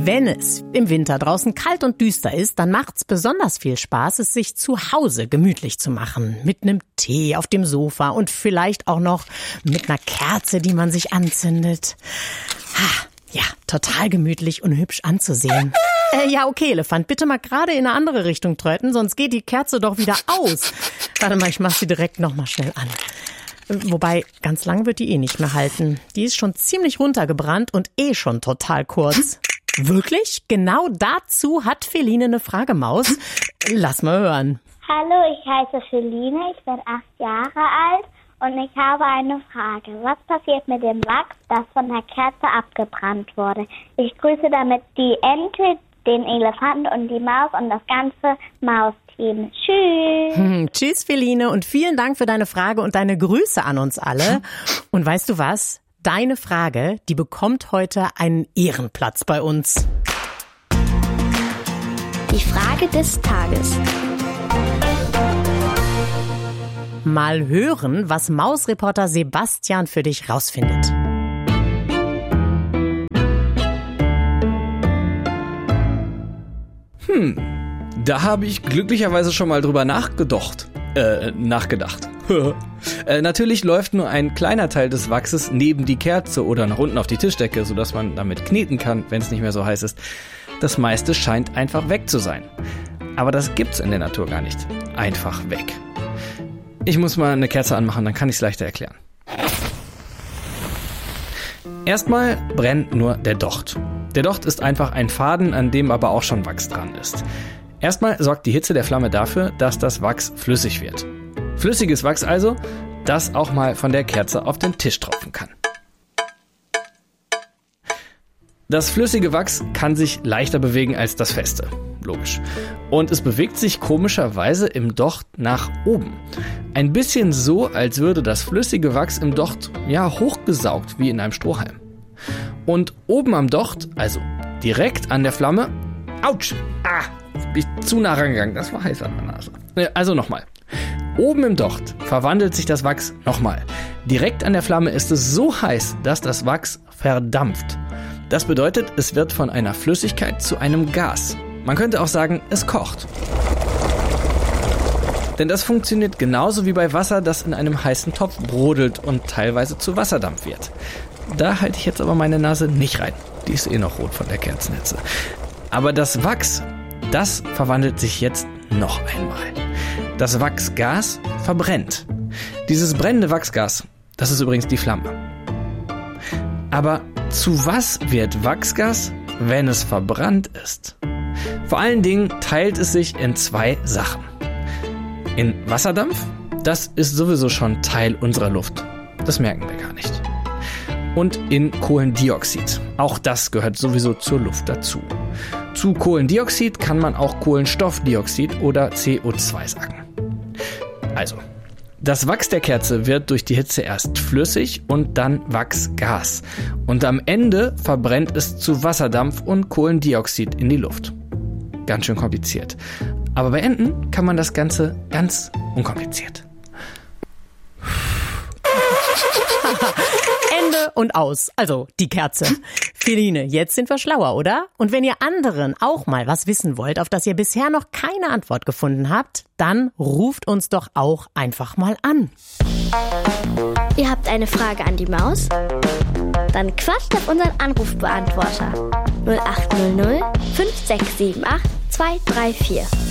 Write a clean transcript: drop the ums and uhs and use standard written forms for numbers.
Wenn es im Winter draußen kalt und düster ist, dann macht's besonders viel Spaß, es sich zu Hause gemütlich zu machen. Mit einem Tee auf dem Sofa und vielleicht auch noch mit einer Kerze, die man sich anzündet. Ja, total gemütlich und hübsch anzusehen. Ja, okay, Elefant, bitte mal gerade in eine andere Richtung treten, sonst geht die Kerze doch wieder aus. Warte mal, ich mach sie direkt noch mal schnell an. Wobei, ganz lang wird die nicht mehr halten. Die ist schon ziemlich runtergebrannt und schon total kurz. Wirklich? Genau dazu hat Feline eine Frage, Maus. Lass mal hören. Hallo, ich heiße Feline, ich bin 8 Jahre alt und ich habe eine Frage. Was passiert mit dem Wachs, das von der Kerze abgebrannt wurde? Ich grüße damit die Ente, den Elefanten und die Maus und das ganze Mausteam. Tschüss. Tschüss, Feline, und vielen Dank für deine Frage und deine Grüße an uns alle. Und weißt du was? Deine Frage, die bekommt heute einen Ehrenplatz bei uns. Die Frage des Tages. Mal hören, was Mausreporter Sebastian für dich rausfindet. Da habe ich glücklicherweise schon mal drüber nachgedacht. Natürlich läuft nur ein kleiner Teil des Wachses neben die Kerze oder nach unten auf die Tischdecke, sodass man damit kneten kann, wenn es nicht mehr so heiß ist. Das meiste scheint einfach weg zu sein. Aber das gibt's in der Natur gar nicht. Einfach weg. Ich muss mal eine Kerze anmachen, dann kann ich es leichter erklären. Erstmal brennt nur der Docht. Der Docht ist einfach ein Faden, an dem aber auch schon Wachs dran ist. Erstmal sorgt die Hitze der Flamme dafür, dass das Wachs flüssig wird. Flüssiges Wachs also, das auch mal von der Kerze auf den Tisch tropfen kann. Das flüssige Wachs kann sich leichter bewegen als das feste. Logisch. Und es bewegt sich komischerweise im Docht nach oben. Ein bisschen so, als würde das flüssige Wachs im Docht hochgesaugt wie in einem Strohhalm. Und oben am Docht, also direkt an der Flamme, ouch, bin ich zu nah rangegangen, das war heiß an der Nase. Also nochmal. Oben im Docht verwandelt sich das Wachs nochmal. Direkt an der Flamme ist es so heiß, dass das Wachs verdampft. Das bedeutet, es wird von einer Flüssigkeit zu einem Gas. Man könnte auch sagen, es kocht. Denn das funktioniert genauso wie bei Wasser, das in einem heißen Topf brodelt und teilweise zu Wasserdampf wird. Da halte ich jetzt aber meine Nase nicht rein. Die ist noch rot von der Kerzennetze. Aber das Wachs, das verwandelt sich jetzt noch einmal. Das Wachsgas verbrennt. Dieses brennende Wachsgas, das ist übrigens die Flamme. Aber zu was wird Wachsgas, wenn es verbrannt ist? Vor allen Dingen teilt es sich in 2 Sachen. In Wasserdampf, das ist sowieso schon Teil unserer Luft. Das merken wir gar nicht. Und in Kohlendioxid. Auch das gehört sowieso zur Luft dazu. Zu Kohlendioxid kann man auch Kohlenstoffdioxid oder CO2 sagen. Also, das Wachs der Kerze wird durch die Hitze erst flüssig und dann Wachsgas. Und am Ende verbrennt es zu Wasserdampf und Kohlendioxid in die Luft. Ganz schön kompliziert. Aber bei Enten kann man das Ganze ganz unkompliziert. Ende und aus. Also die Kerze. Feline, jetzt sind wir schlauer, oder? Und wenn ihr anderen auch mal was wissen wollt, auf das ihr bisher noch keine Antwort gefunden habt, dann ruft uns doch auch einfach mal an. Ihr habt eine Frage an die Maus? Dann quatscht auf unseren Anrufbeantworter 0800 5678 234.